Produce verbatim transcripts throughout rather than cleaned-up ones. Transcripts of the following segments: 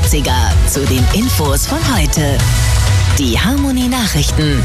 neunziger zu den Infos von heute. Die Harmony Nachrichten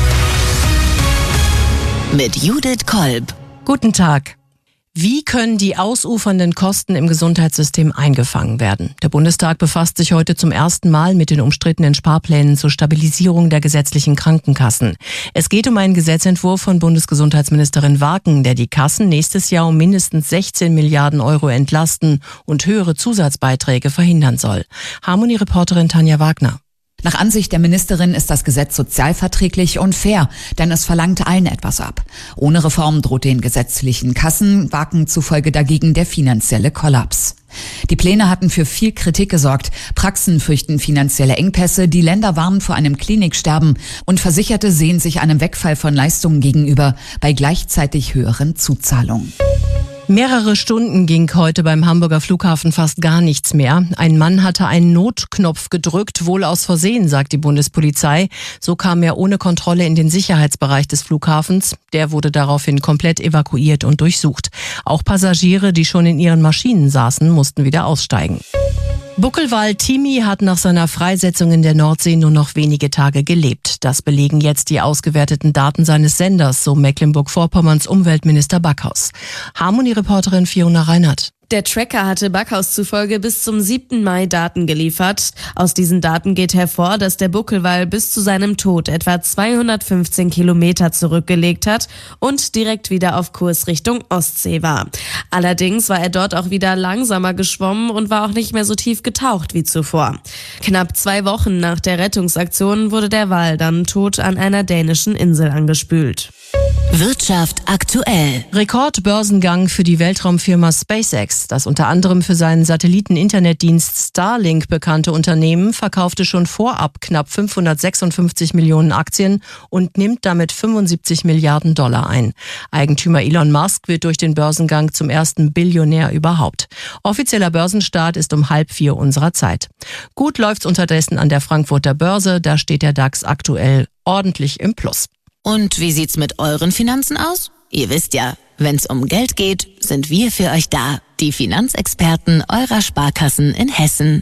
mit Judith Kolb. Guten Tag. Wie können die ausufernden Kosten im Gesundheitssystem eingefangen werden? Der Bundestag befasst sich heute zum ersten Mal mit den umstrittenen Sparplänen zur Stabilisierung der gesetzlichen Krankenkassen. Es geht um einen Gesetzentwurf von Bundesgesundheitsministerin Waken, der die Kassen nächstes Jahr um mindestens sechzehn Milliarden Euro entlasten und höhere Zusatzbeiträge verhindern soll. Harmony-Reporterin Tanja Wagner. Nach Ansicht der Ministerin ist das Gesetz sozialverträglich und fair, denn es verlangt allen etwas ab. Ohne Reform droht den gesetzlichen Kassen Waken zufolge dagegen der finanzielle Kollaps. Die Pläne hatten für viel Kritik gesorgt. Praxen fürchten finanzielle Engpässe, die Länder warnen vor einem Kliniksterben und Versicherte sehen sich einem Wegfall von Leistungen gegenüber bei gleichzeitig höheren Zuzahlungen. Mehrere Stunden ging heute beim Hamburger Flughafen fast gar nichts mehr. Ein Mann hatte einen Notknopf gedrückt, wohl aus Versehen, sagt die Bundespolizei. So kam er ohne Kontrolle in den Sicherheitsbereich des Flughafens. Der wurde daraufhin komplett evakuiert und durchsucht. Auch Passagiere, die schon in ihren Maschinen saßen, mussten wieder aussteigen. Buckelwal Timi hat nach seiner Freisetzung in der Nordsee nur noch wenige Tage gelebt. Das belegen jetzt die ausgewerteten Daten seines Senders, so Mecklenburg-Vorpommerns Umweltminister Backhaus. Harmony-Reporterin Fiona Reinhardt. Der Tracker hatte Backhaus zufolge bis zum siebten Mai Daten geliefert. Aus diesen Daten geht hervor, dass der Buckelwal bis zu seinem Tod etwa zweihundertfünfzehn Kilometer zurückgelegt hat und direkt wieder auf Kurs Richtung Ostsee war. Allerdings war er dort auch wieder langsamer geschwommen und war auch nicht mehr so tief getaucht wie zuvor. Knapp zwei Wochen nach der Rettungsaktion wurde der Wal dann tot an einer dänischen Insel angespült. Wirtschaft aktuell. Rekordbörsengang für die Weltraumfirma SpaceX. Das unter anderem für seinen Satelliten-Internetdienst Starlink bekannte Unternehmen verkaufte schon vorab knapp fünfhundertsechsundfünfzig Millionen Aktien und nimmt damit fünfundsiebzig Milliarden Dollar ein. Eigentümer Elon Musk wird durch den Börsengang zum ersten Billionär überhaupt. Offizieller Börsenstart ist um halb vier unserer Zeit. Gut läuft's unterdessen an der Frankfurter Börse. Da steht der DAX aktuell ordentlich im Plus. Und wie sieht's mit euren Finanzen aus? Ihr wisst ja, wenn's um Geld geht, sind wir für euch da. Die Finanzexperten eurer Sparkassen in Hessen.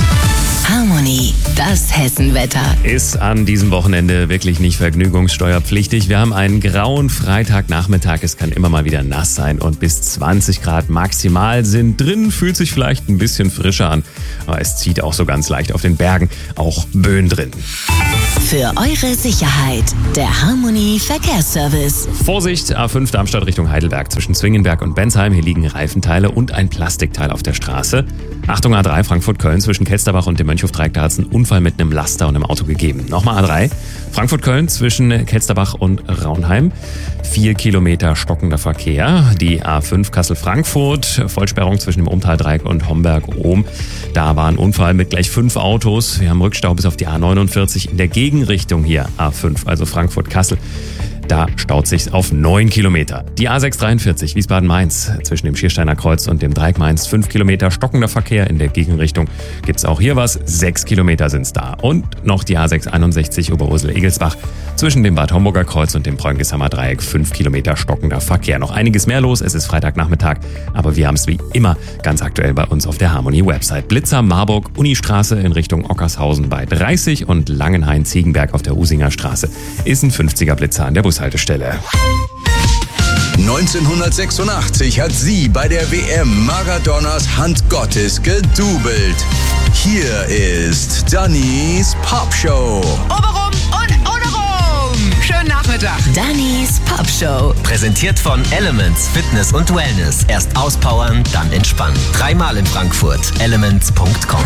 Harmony, das Hessenwetter. Ist an diesem Wochenende wirklich nicht vergnügungssteuerpflichtig. Wir haben einen grauen Freitagnachmittag. Es kann immer mal wieder nass sein und bis zwanzig Grad maximal sind drin. Fühlt sich vielleicht ein bisschen frischer an. Aber es zieht auch so ganz leicht auf den Bergen. Auch Böen drin. Für eure Sicherheit, der Harmony Verkehrsservice. Vorsicht, A fünf Darmstadt Richtung Heidelberg zwischen Zwingenberg und Bensheim. Hier liegen Reifenteile und ein Plastikteil auf der Straße. Achtung, A drei Frankfurt-Köln zwischen Kelsterbach und dem Mönchhofdreieck. Da hat es einen Unfall mit einem Laster und einem Auto gegeben. Nochmal A drei Frankfurt-Köln zwischen Kelsterbach und Raunheim. Vier Kilometer stockender Verkehr. Die A fünf Kassel-Frankfurt, Vollsperrung zwischen dem Umtaldreieck und Homberg-Ohm. Da war ein Unfall mit gleich fünf Autos. Wir haben Rückstau bis auf die A neunundvierzig in der Gegenrichtung hier. A fünf, also Frankfurt-Kassel. Da staut sich auf neun Kilometer. Die A sechs dreiundvierzig Wiesbaden-Mainz zwischen dem Schiersteiner Kreuz und dem Dreieck Mainz. fünf Kilometer stockender Verkehr in der Gegenrichtung. Gibt's auch hier was? sechs Kilometer sind's da. Und noch die A sechs einundsechzig Oberursel-Egelsbach zwischen dem Bad Homburger Kreuz und dem Preungeshammer Dreieck. fünf Kilometer stockender Verkehr. Noch einiges mehr los. Es ist Freitagnachmittag. Aber wir haben es wie immer ganz aktuell bei uns auf der Harmony-Website. Blitzer, Marburg, Unistraße in Richtung Ockershausen bei dreißig und Langenhain-Ziegenberg auf der Usinger Straße ist ein fünfziger Blitzer an der Bushaltestelle. neunzehnhundertsechsundachtzig hat sie bei der W M Maradonas Hand Gottes gedoubelt. Hier ist Dannys Popshow. Oberum und ohnerum. Schönen Nachmittag. Dannys Popshow. Präsentiert von Elements Fitness und Wellness. Erst auspowern, dann entspannen. Dreimal in Frankfurt. elements punkt com